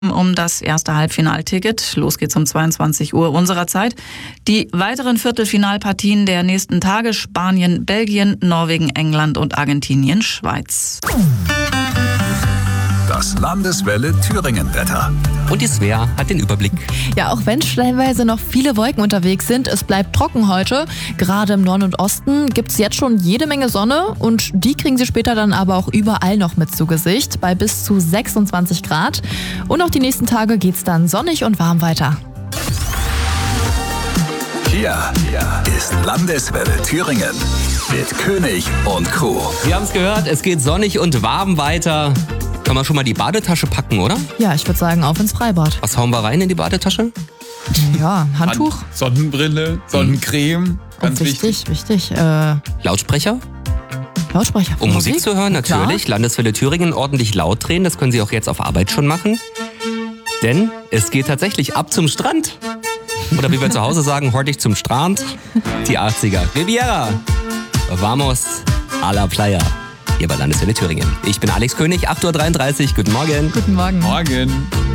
um das erste Halbfinalticket. Los geht's um 22 Uhr unserer Zeit. Die weiteren Viertelfinalpartien der nächsten Tage: Spanien, Belgien, Norwegen, England und Argentinien, Schweiz. Das Landeswelle Thüringen-Wetter. Und die Svea hat den Überblick. Ja, auch wenn stellenweise noch viele Wolken unterwegs sind, es bleibt trocken heute. Gerade im Norden und Osten gibt es jetzt schon jede Menge Sonne und die kriegen Sie später dann aber auch überall noch mit zu Gesicht, bei bis zu 26 Grad. Und auch die nächsten Tage geht es dann sonnig und warm weiter. Hier ist Landeswelle Thüringen mit König und Crew. Wir haben es gehört, es geht sonnig und warm weiter. Kann man schon mal die Badetasche packen, oder? Ja, ich würde sagen, auf ins Freibad. Was hauen wir rein in die Badetasche? Ja, Handtuch. Sonnenbrille, Sonnencreme, ganz wichtig. Wichtig. Lautsprecher? Lautsprecher. Um Musik zu hören, natürlich. Klar. Landeswelle Thüringen ordentlich laut drehen. Das können Sie auch jetzt auf Arbeit schon machen. Denn es geht tatsächlich ab zum Strand. Oder wie wir zu Hause sagen, hurtig zum Strand. Die 80er. Riviera. Vamos a la playa. Hier bei Landeswelle Thüringen. Ich bin Alex König, 8.33 Uhr. Guten Morgen. Guten Morgen. Morgen.